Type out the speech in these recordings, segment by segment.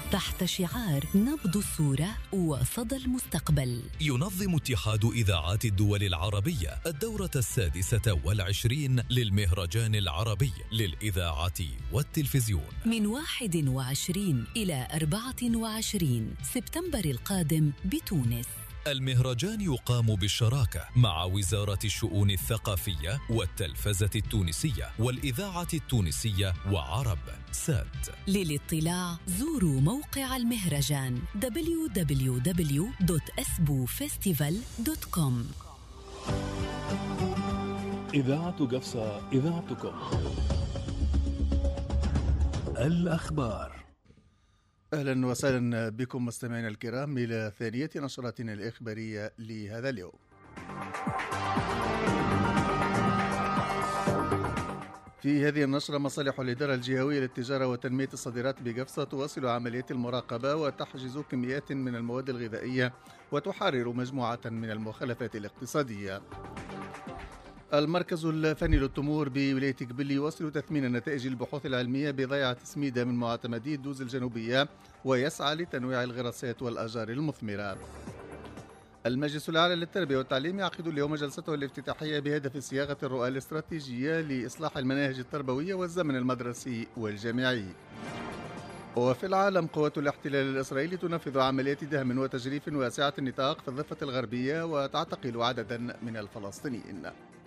تحت شعار نبض الصورة وصدى المستقبل. ينظم اتحاد إذاعات الدول العربية الدورة 26 للمهرجان العربي للإذاعة والتلفزيون من 21 إلى 24 سبتمبر القادم بتونس. المهرجان يقام بالشراكة مع وزارة الشؤون الثقافية والتلفزة التونسية والإذاعة التونسية وعرب سات. للاطلاع زوروا موقع المهرجان www.esbufestival.com. إذاعة قفصة، إذاعتكم. الأخبار. أهلا وسهلا بكم مستمعينا الكرام إلى ثانية نشراتنا الإخبارية لهذا اليوم. في هذه النشرة، مصالح الإدارة الجهوية للتجارة وتنمية الصادرات بقفصة تواصل عمليات المراقبة وتحجز كميات من المواد الغذائية وتحرر مجموعة من المخلفات الاقتصادية. المركز الفني للتمور بولاية قبلي يواصل تثمين نتائج البحوث العلمية بضيعة سميدة من معتمدي الدوز الجنوبية ويسعى لتنويع الغراسات والأشجار المثمرة. المجلس الأعلى للتربية والتعليم يعقد اليوم جلسته الافتتاحية بهدف صياغة الرؤى الاستراتيجية لإصلاح المناهج التربوية والزمن المدرسي والجامعي. وفي العالم، قوات الاحتلال الإسرائيلي تنفذ عمليات دهم وتجريف واسعة النطاق في الضفة الغربية وتعتقل عددا من الفلسطينيين.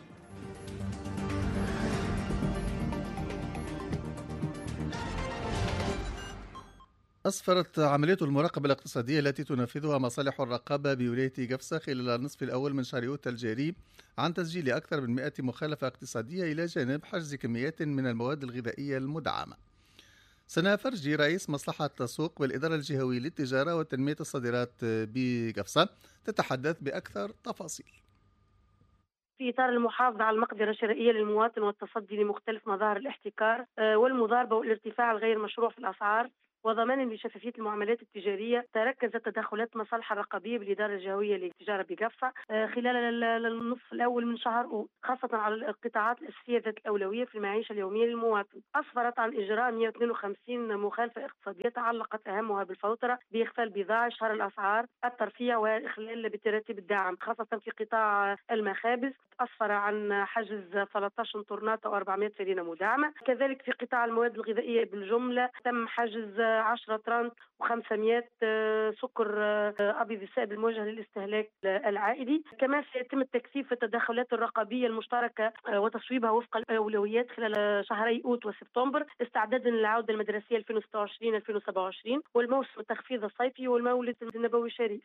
أسفرت عملية المراقبة الاقتصادية التي تنفذها مصالح الرقابة بولاية قفصة خلال النصف الأول من شهر أوت الجاري عن تسجيل أكثر من 100 مخالفة اقتصادية إلى جانب حجز كميات من المواد الغذائية المدعمة. سناء فرجي رئيس مصلحة التسوق والإدارة الجهوية للتجارة وتنمية الصادرات بقفصة تتحدث بأكثر تفاصيل. في إطار المحافظة على المقدرة الشرائية للمواطن والتصدي لمختلف مظاهر الاحتكار والمضاربة والارتفاع الغير مشروع في الأسعار وضمانا لشفافية المعاملات التجارية، تركزت تدخلات مصالح الرقابية بالإدارة الجهوية للتجارة بقفصة خلال النصف الأول من شهر أوت، خاصة على القطاعات الأساسية ذات الأولوية في المعيشة اليومية للمواطن. أسفرت عن إجراء 152 مخالفة اقتصادية تعلقت أهمها بالفوترة بإخفاء البضاعة، إشهار الأسعار، الترفيع والإخلال بتراتيب الدعم، خاصة في قطاع المخابز. أسفر عن حجز 13 طرنات و400 سرينة مدعمة. كذلك في قطاع المواد الغذائية بالجملة تم حجز 10 طرن و500 سكر أبيض السائب الموجه للاستهلاك العائلي. كمان سيتم التكثيف في التدخلات الرقابية المشتركة وتصويبها وفق الأولويات خلال شهري أوت وسبتمبر، استعدادا للعودة المدرسية 2026-2027 والموسم التخفيض الصيفي والمولد النبوي الشريف.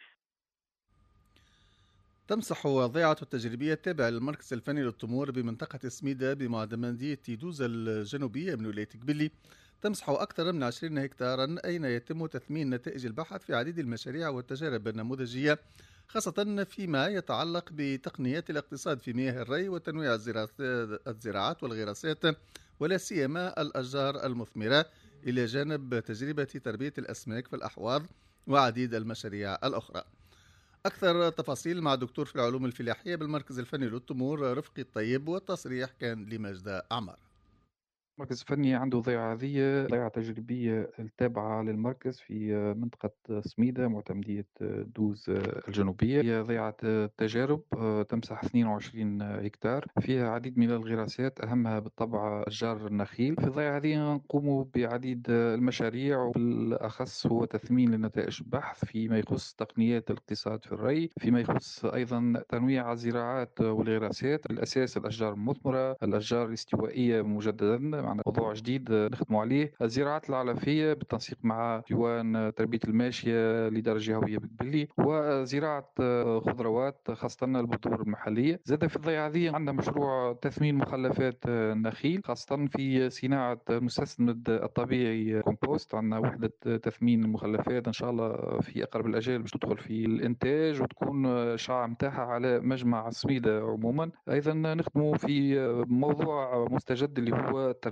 تمسح ضيعة التجريبية التابعة للمركز الفني للتمور بمنطقة سميدة بمعتمدية دوز الجنوبية من ولاية قبلي تمسح أكثر من 20 هكتارا، أين يتم تثمين نتائج البحث في عديد المشاريع والتجارب النموذجية، خاصة فيما يتعلق بتقنيات الاقتصاد في مياه الري وتنويع الزراعات والغراسات ولا سيما الأشجار المثمرة، إلى جانب تجربة تربية الأسماك في الأحواض وعديد المشاريع الأخرى. أكثر تفاصيل مع دكتور في العلوم الفلاحية بالمركز الفني للتمور رفقي الطيب، والتصريح كان لمجد عمار. المركز الفني عنده ضيعة تجريبية التابعة للمركز في منطقة سميدة معتمدية دوز الجنوبية. هي ضيعة تجارب تمسح 22 هكتار فيها عديد من الغراسات، أهمها بالطبع أشجار النخيل. في الضيعة هذه نقوم بعديد المشاريع، وبالأخص هو تثمين لنتائج البحث فيما يخص تقنيات الاقتصاد في الري، فيما يخص أيضا تنويع الزراعات والغراسات، بالأساس الأشجار المثمرة، الأشجار الاستوائية مجددا معنا موضوع جديد نخدم عليه، الزراعات العلفية بالتنسيق مع ديوان تربية الماشية لدرجة هوية بقبلي، وزراعة خضروات خاصة البذور المحلية. زاد في الضيعة هذه عندنا مشروع تثمين مخلفات النخيل خاصة في صناعة المستسمد الطبيعي كومبوست. عندنا وحدة تثمين المخلفات إن شاء الله في أقرب الأجال باش تدخل في الإنتاج وتكون شعاع متاحة على مجمع سميدة عموما. أيضا نخدموا في موضوع مستجد اللي هو التربية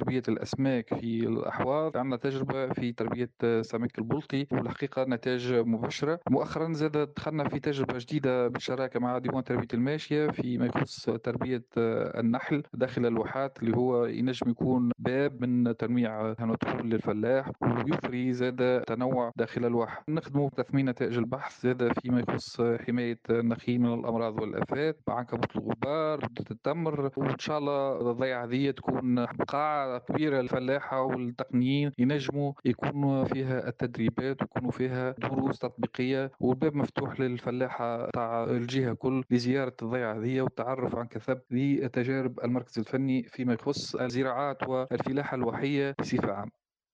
تربية الأسماك في الأحواض، عندنا تجربة في تربية سمك البلطي والحقيقة نتائج مبشرة. مؤخرا زاد دخلنا في تجربة جديدة بالشراكة مع ديوان تربية الماشية فيما يخص تربية النحل داخل الواحات، اللي هو ينجم يكون باب من تنويع ودخول للفلاح ويفري زاد تنوع داخل الواحة. نخدموا بتثمين نتائج البحث زاد فيما يخص حماية النخيل من الأمراض والآفات، عنكبوت الغبار، ردة التمر، وإن شاء الله الضيعة هذه تكون قاعة كبيرة للفلاحة والتقنيين ينجموا يكونوا فيها التدريبات ويكونوا فيها دروس تطبيقية، والباب مفتوح للفلاحة تاع الجهة كل لزيارة الضيعة هذه والتعرف عن كثب لتجارب المركز الفني فيما يخص الزراعات والفلاحة الوحية بصفة عامة.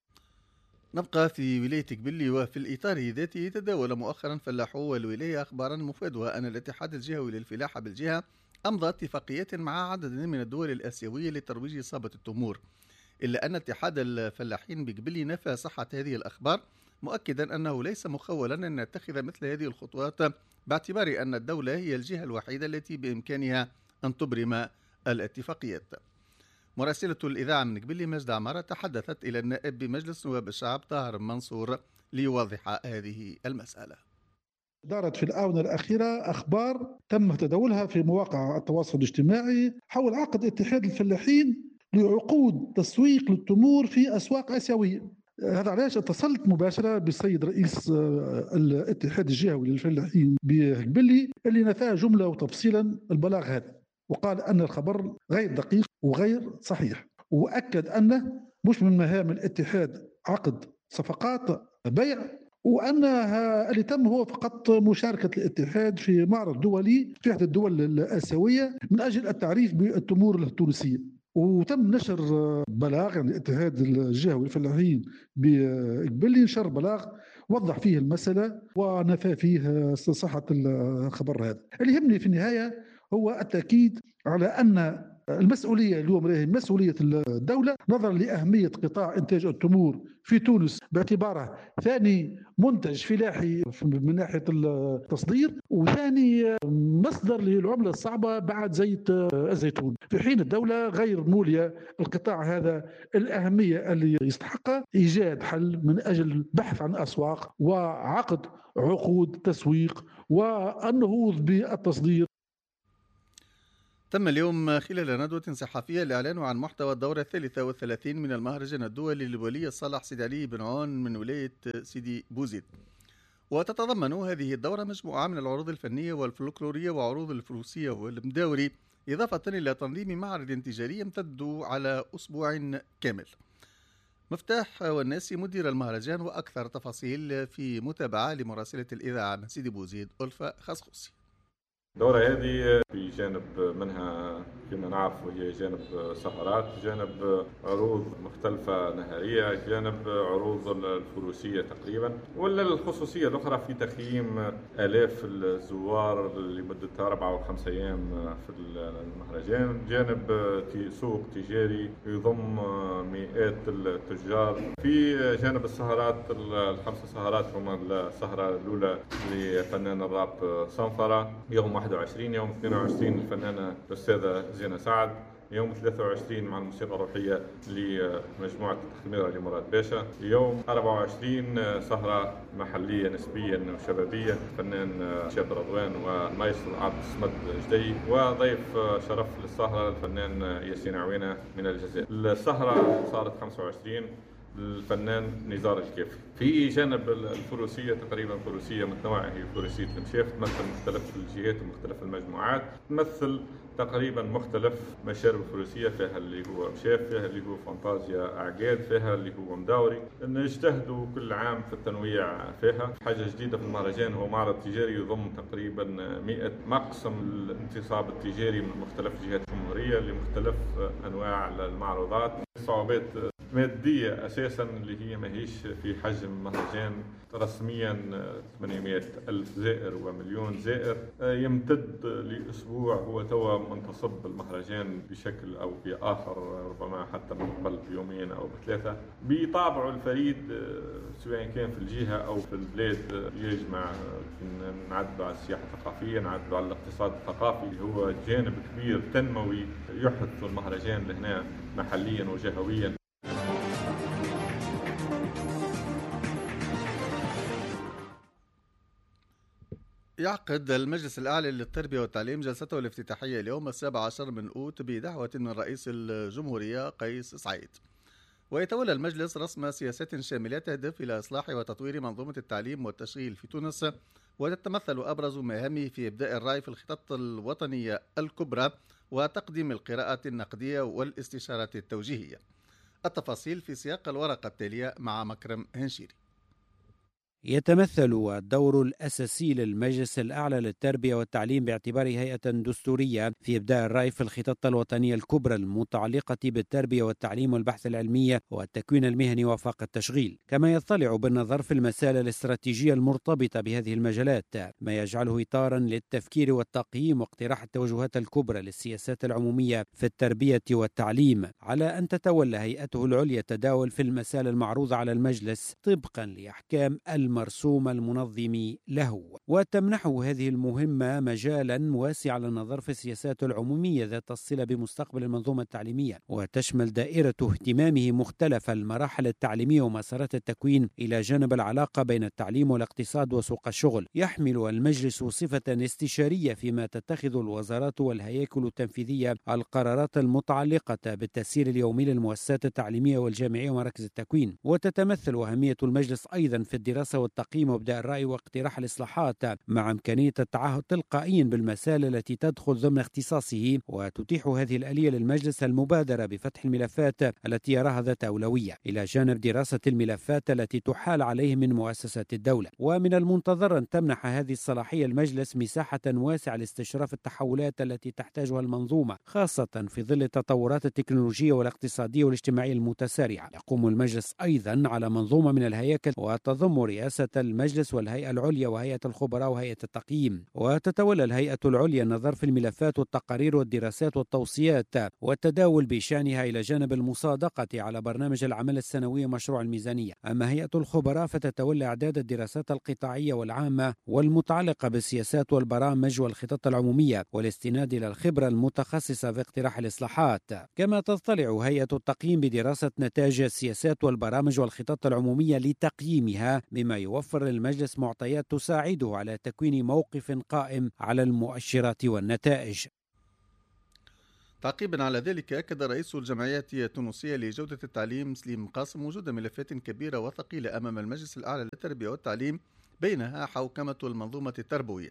نبقى في ولاية قبلي، وفي الإطار ذاته تداول مؤخرا فلاحو الولاية أخبارا مفادها أن الاتحاد الجهوي للفلاحة بالجهة أمضى اتفاقيات مع عدد من الدول الآسيوية لترويج إصابة التمور، إلا أن اتحاد الفلاحين بقبلي نفى صحة هذه الأخبار، مؤكدا أنه ليس مخولا أن يتخذ مثل هذه الخطوات باعتبار أن الدولة هي الجهة الوحيدة التي بإمكانها أن تبرم الاتفاقيات. مراسلة الإذاعة من قبلي مجدة عمارة تحدثت إلى النائب بمجلس نواب الشعب طاهر منصور ليوضح هذه المسألة. دارت في الآونة الأخيرة أخبار تم تداولها في مواقع التواصل الاجتماعي حول عقد اتحاد الفلاحين لعقود تسويق للتمور في أسواق آسيوية. هذا علاش اتصلت مباشرة بالسيد رئيس الاتحاد الجهوي للفلاحين بقبلي اللي نفى جملة وتفصيلا البلاغ هذا، وقال أن الخبر غير دقيق وغير صحيح، وأكد أنه مش من مهام الاتحاد عقد صفقات بيع، وأنها اللي تم هو فقط مشاركة الاتحاد في معرض دولي في إحدى الدول الآسيوية من أجل التعريف بالتمور التونسية. وتم نشر بلاغ، يعني الاتحاد الجهوي للفلاحين بقبلي نشر بلاغ وضح فيه المسألة ونفى فيه صحة الخبر هذا. اللي يهمني في النهاية هو التأكيد على أن المسؤولية اليوم هي مسؤولية الدولة نظرا لأهمية قطاع إنتاج التمور في تونس باعتباره ثاني منتج فلاحي من ناحية التصدير وثاني مصدر للعملة الصعبة بعد زيت الزيتون، في حين الدولة غير مولية القطاع هذا الأهمية اللي يستحقها، إيجاد حل من أجل بحث عن أسواق وعقد عقود تسويق والنهوض بالتصدير. تم اليوم خلال ندوة صحفية الإعلان عن محتوى الدورة 33 من المهرجان الدولي للولي الصالح سيد علي بن عون من ولاية سيدي بوزيد، وتتضمن هذه الدورة مجموعة من العروض الفنية والفلكلورية وعروض الفروسية والمداوري، إضافة إلى تنظيم معرض تجاري يمتد على أسبوع كامل. مفتاح والناس مدير المهرجان وأكثر تفاصيل في متابعة لمراسلة الإذاعة من سيدي بوزيد ألفا خصخصي. الدورة هذه في جانب منها كما نعرف هي جانب سهرات، جانب عروض مختلفة نهارية، جانب عروض الفروسية تقريبا، ولا الخصوصية الأخرى في تخييم آلاف الزوار لمدة 4 أو 5 أيام في المهرجان، جانب سوق تجاري يضم مئات التجار. في جانب السهرات ال5 سهرات هما السهرة الأولى لفنان الراب صنفرة يوم 21، يوم 22 الفنانة الأستاذة زينة سعد، يوم 23 مع الموسيقى الروحية لمجموعة التخميرة لمراد باشا، يوم 24 سهرة محلية نسبيا وشبابية الفنان شاب رضوان والمايسترو عبد الصمد جدي، وضيف شرف للسهرة الفنان ياسين عوينة من الجزائر. السهرة صارت 25 الفنان نزار الكافي. في جانب الفروسية تقريبا فروسية متنوعة، هي فروسية المشاف تمثل مختلف الجهات ومختلف المجموعات، تمثل تقريبا مختلف مشارب الفروسية، فيها اللي هو مشاف، فيها اللي هو فانتازيا أعقاد، فيها اللي هو مداوري. نجتهدوا كل عام في التنويع فيها. حاجة جديدة في المهرجان هو معرض تجاري يضم تقريبا 100 مقسم الانتصاب التجاري من مختلف جهات الجمهورية لمختلف أنواع المعروضات. صعوبات مادية أساسا اللي هي ماهيش في حجم مهرجان رسميا 800,000 زائر ومليون زائر، يمتد لأسبوع، هو توا منتصب المهرجان بشكل أو بآخر، ربما حتى من قبل بيومين أو ب3، بطابعه الفريد سواء كان في الجهة أو في البلاد. يجمع نعدوا على السياحة الثقافية، نعدوا على الاقتصاد الثقافي، هو جانب كبير تنموي يحدث المهرجان لهنا محليا وجهويا. يعقد المجلس الأعلى للتربية والتعليم جلسته الافتتاحية اليوم 17 من أوت بدعوة من رئيس الجمهورية قيس سعيد. ويتولى المجلس رسم سياسات شاملة تهدف إلى إصلاح وتطوير منظومة التعليم والتشغيل في تونس، وتتمثل أبرز مهامه في إبداء الرأي في الخطط الوطنية الكبرى وتقديم القراءة النقدية والاستشارات التوجيهية. التفاصيل في سياق الورقة التالية مع مكرم هنشيري. يتمثل الدور الأساسي للمجلس الأعلى للتربية والتعليم باعتباره هيئة دستورية في إبداء الرأي في الخطط الوطنية الكبرى المتعلقة بالتربية والتعليم والبحث العلمي والتكوين المهني وآفاق التشغيل، كما يطلع بالنظر في المسائل الاستراتيجية المرتبطة بهذه المجالات، ما يجعله إطارا للتفكير والتقييم واقتراح التوجهات الكبرى للسياسات العمومية في التربية والتعليم، على أن تتولى هيئته العليا التداول في المسائل المعروضة على المجلس طبقا لأحكام المرسوم المنظم له، وتمنحه هذه المهمة مجالا واسعا للنظر في السياسات العمومية ذات الصلة بمستقبل المنظومة التعليمية، وتشمل دائرة اهتمامه مختلف المراحل التعليمية ومسارات التكوين إلى جانب العلاقة بين التعليم والاقتصاد وسوق الشغل. يحمل المجلس صفة استشارية فيما تتخذ الوزارات والهياكل التنفيذية القرارات المتعلقة بالتسيير اليومي للمؤسسات التعليمية والجامعية ومراكز التكوين، وتتمثل أهمية المجلس أيضا في الدراسة والتقييم وابداء الرأي واقتراح الإصلاحات، مع إمكانية التعهد تلقائيا بالمسائل التي تدخل ضمن اختصاصه، وتتيح هذه الآلية للمجلس المبادرة بفتح الملفات التي يراها ذات أولوية إلى جانب دراسة الملفات التي تحال عليه من مؤسسات الدولة. ومن المنتظر أن تمنح هذه الصلاحية المجلس مساحة واسعة لاستشراف التحولات التي تحتاجها المنظومة، خاصة في ظل التطورات التكنولوجية والاقتصادية والاجتماعية المتسارعة. يقوم المجلس أيضا على منظومة من الهياكل وتضم رئاسة المجلس والهيئة العليا وهيئة الخبراء وهيئة التقييم، وتتولى الهيئة العليا النظر في الملفات والتقارير والدراسات والتوصيات والتداول بشأنها إلى جانب المصادقة على برنامج العمل السنوي مشروع الميزانية. أما هيئة الخبراء فتتولى إعداد الدراسات القطاعية والعامة والمتعلقة بالسياسات والبرامج والخطط العمومية والاستناد إلى الخبرة المتخصصة في اقتراح الإصلاحات. كما تطلع هيئة التقييم بدراسة نتائج السياسات والبرامج والخطط العمومية لتقييمها، بما يوفر للمجلس معطيات تساعده على تكوين موقف قائم على المؤشرات والنتائج. تعقيبا على ذلك، أكد رئيس الجمعية التونسية لجودة التعليم سليم قاسم وجود ملفات كبيرة وثقيلة أمام المجلس الأعلى للتربية والتعليم، بينها حوكمة المنظومة التربوية.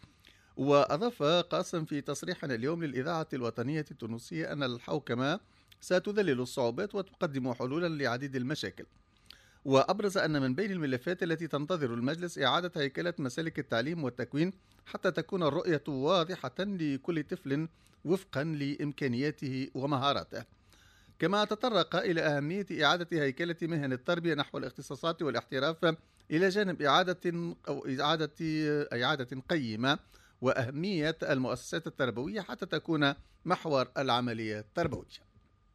وأضاف قاسم في تصريح اليوم للإذاعة الوطنية التونسية أن الحوكمة ستذلل الصعوبات وتقدم حلولا لعديد المشاكل. وأبرز أن من بين الملفات التي تنتظر المجلس إعادة هيكلة مسالك التعليم والتكوين حتى تكون الرؤية واضحة لكل طفل وفقا لإمكانياته ومهاراته. كما تطرق إلى أهمية إعادة هيكلة مهن التربية نحو الاختصاصات والاحتراف إلى جانب إعادة قيمة وأهمية المؤسسات التربوية حتى تكون محور العملية التربوية.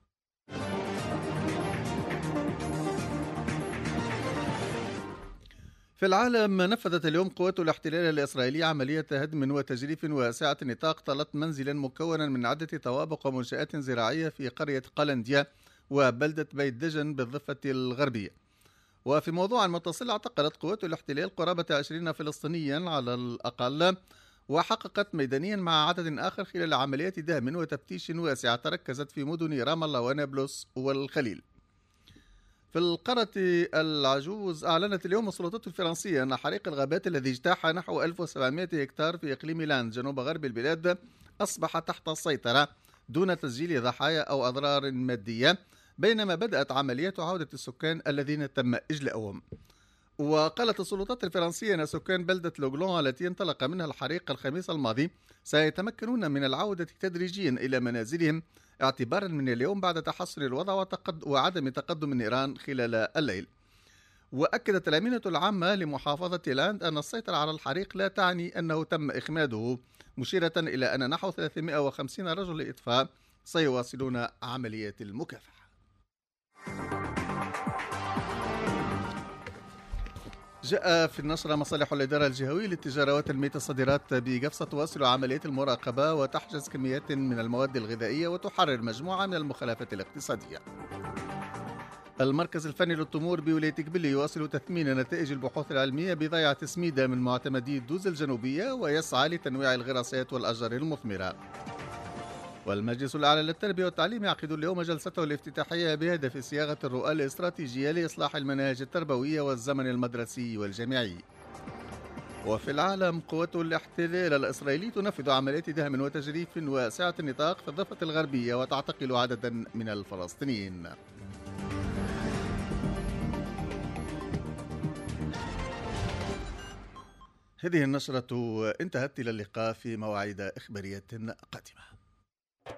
في العالم، نفذت اليوم قوات الاحتلال الإسرائيلية عملية هدم وتجريف واسعة نطاق طالت منزلا مكونا من عدة طوابق ومنشآت زراعية في قرية قلنديا وبلدة بيت دجن بالضفة الغربية. وفي موضوع متصل، اعتقلت قوات الاحتلال قرابة 20 فلسطينيا على الأقل، وحققت ميدانيا مع عدد آخر خلال عمليات دهم وتفتيش واسعة تركزت في مدن رام الله ونابلس والخليل. في القارة العجوز، أعلنت اليوم السلطات الفرنسية أن حريق الغابات الذي اجتاح نحو 1700 هكتار في إقليم لاند جنوب غرب البلاد أصبح تحت السيطرة دون تسجيل ضحايا أو أضرار مادية، بينما بدأت عمليات عودة السكان الذين تم إجلاؤهم. وقالت السلطات الفرنسية أن سكان بلدة لوغلون التي انطلق منها الحريق الخميس الماضي سيتمكنون من العودة تدريجيا إلى منازلهم اعتبارا من اليوم بعد تحسن الوضع وعدم تقدم النيران خلال الليل. وأكدت الأمينة العامة لمحافظة لاند أن السيطرة على الحريق لا تعني أنه تم إخماده، مشيرة إلى أن نحو 350 رجل إطفاء سيواصلون عمليات المكافحة. جاء في النشرة مصالح الإدارة الجهوية للتجارة وتنمية الصادرات بقفصة تواصل عمليات المراقبة وتحجز كميات من المواد الغذائية وتحرر مجموعة من المخالفات الاقتصادية. المركز الفني للتمور بولاية قبلي يواصل تثمين نتائج البحوث العلمية بضيعة سميدة من معتمدي الدوز الجنوبية ويسعى لتنويع الغراسات والأشجار المثمرة. والمجلس الأعلى للتربية والتعليم يعقد اليوم جلسته الافتتاحية بهدف صياغة الرؤى الاستراتيجية لإصلاح المناهج التربوية والزمن المدرسي والجامعي. وفي العالم، قوات الاحتلال الإسرائيلي تنفذ عمليات دهم وتجريف واسعة النطاق في الضفة الغربية وتعتقل عددا من الفلسطينيين. هذه النشرة انتهت. إلى اللقاء في مواعيد إخبارية قادمة.